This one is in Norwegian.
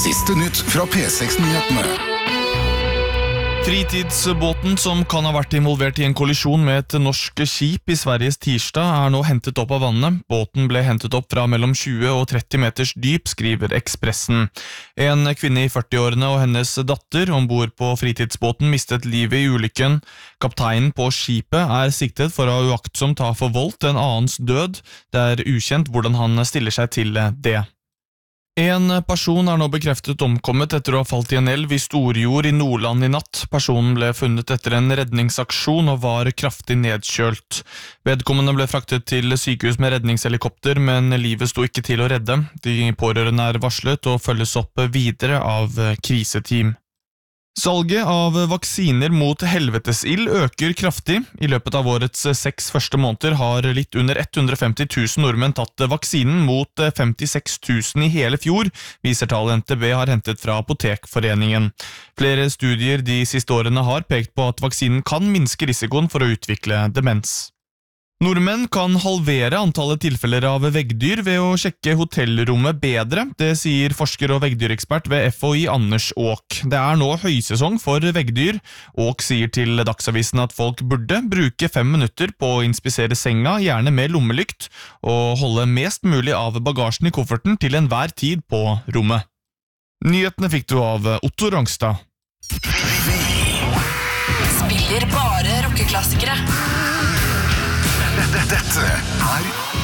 Siste nytt fra P6-nyhetene. Fritidsbåten som kan ha vært involvert i en kollisjon med et norsk skip i Sveriges tirsdag nå hentet opp av vannet. Båten ble hentet opp fra mellom 20 og 30 meters dyp, skriver Ekspressen. En kvinne i 40-årene og hennes datter ombord på fritidsbåten mistet livet i ulykken. Kapteinen på skipet siktet for å uaktsomt ha forvoldt en annens død. Det ukjent hvordan han stiller seg til det. En person nå bekreftet omkommet etter å ha falt i en elv i Storjord i Nordland i natt. Personen ble funnet etter en redningsaksjon og var kraftig nedkjølt. Vedkommende ble fraktet til sykehus med redningshelikopter, men livet sto ikke til å redde. De pårørende varslet og følges opp videre av kriseteam. Salget av vaksiner mot helvetesild øker kraftig. I løpet av årets 6 første måneder har litt under 150 000 nordmenn tatt vaksinen mot 56 000 i hele fjor, viser tall NTB har hentet fra Apotekforeningen. Flere studier de siste årene har pekt på at vaksinen kan minske risikoen for å utvikle demens. Nordmenn kan halvere antallet tilfeller av veggdyr ved å sjekke hotellrommet bedre, det sier forsker og veggdyrekspert ved FHI Anders Aak. Det nå høysesong for veggdyr. Aak sier til Dagsavisen at folk burde bruke 5 minutter på å inspisere senga, gjerne med lommelykt, og holde mest mulig av bagasjen i kofferten til enhver tid på rommet. Nyhetene fikk du av Otto Rangstad. Spiller bare rockeklassikere. Dette